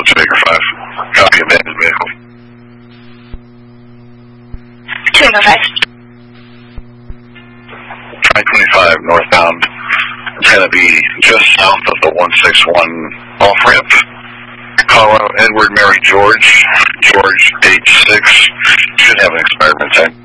to Acre 5. Copy abandoned vehicle. 2 Acre 5. 525 northbound. It's going to be just south of the 161 off-ramp. Colorado Edward Mary George, George H6. Should have an expired intent.